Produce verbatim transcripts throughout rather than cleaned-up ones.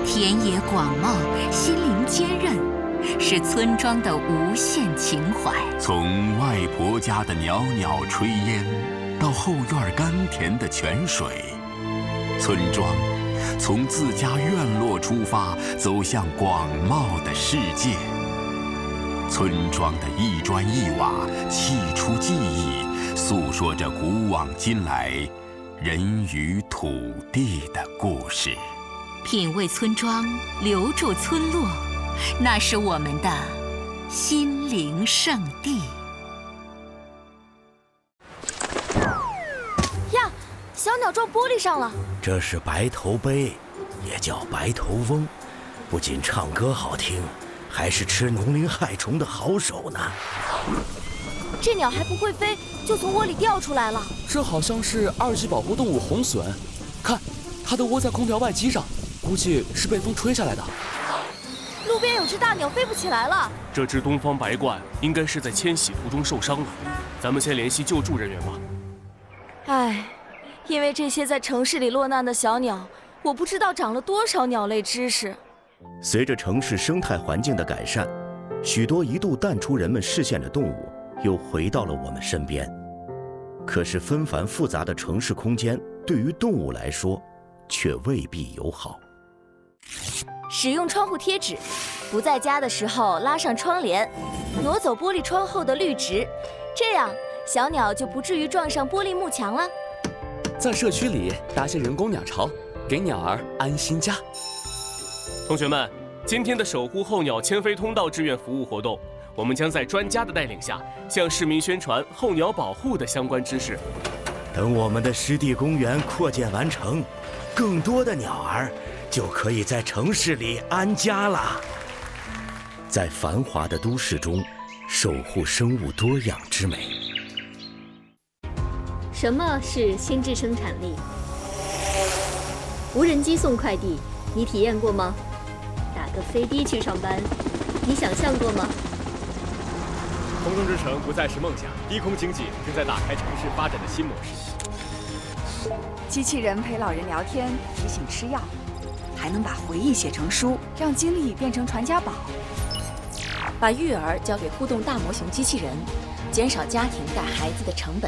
田野广袤，心灵坚韧，是村庄的无限情怀。 从外婆家的袅袅炊烟，到后院甘甜的泉水，村庄从自家院落出发，走向广袤的世界。村庄的一砖一瓦，砌出记忆，诉说着古往今来人与土地的故事。 品味村庄，留住村落，那是我们的心灵圣地。 呀，小鸟撞玻璃上了。 这是白头鹎，也叫白头翁，不仅唱歌好听，还是吃农林害虫的好手呢。 这鸟还不会飞，就从窝里掉出来了。 这好像是二级保护动物红隼，看，它都窝在空调外机上，估计是被风吹下来的。 路边有只大鸟飞不起来了。 这只东方白鹳应该是在迁徙途中受伤了，咱们先联系救助人员吧。 唉，因为这些在城市里落难的小鸟，我不知道长了多少鸟类知识。 随着城市生态环境的改善，许多一度淡出人们视线的动物又回到了我们身边。可是纷繁复杂的城市空间对于动物来说却未必友好。 使用窗户贴纸，不在家的时候拉上窗帘，挪走玻璃窗后的绿植，这样小鸟就不至于撞上玻璃幕墙了。 在社区里搭些人工鸟巢，给鸟儿安心家。同学们，今天的守护候鸟迁飞通道志愿服务活动，我们将在专家的带领下，向市民宣传候鸟保护的相关知识。 等我们的湿地公园扩建完成，更多的鸟儿就可以在城市里安家了。在繁华的都市中，守护生物多样之美。 什么是心智生产力？无人机送快递，你体验过吗？打个飞的去上班，你想象过吗？ 空中之城不再是梦想，低空经济正在打开城市发展的新模式。 机器人陪老人聊天，提醒吃药，还能把回忆写成书，让经历变成传家宝。 把育儿交给互动大模型机器人，减少家庭带孩子的成本。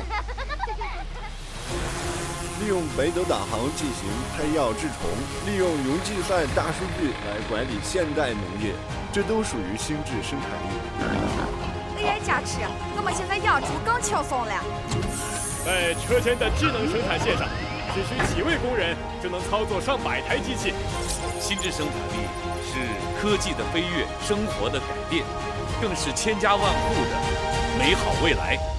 利用北斗导航进行配药治虫，利用云计算大数据来管理现代农业，这都属于心智生产力。 A I 加持，我们现在养猪更轻松了。 在车间的智能生产线上，只需几位工人就能操作上百台机器。 心智生产力是科技的飞跃，生活的改变，更是千家万户的美好未来。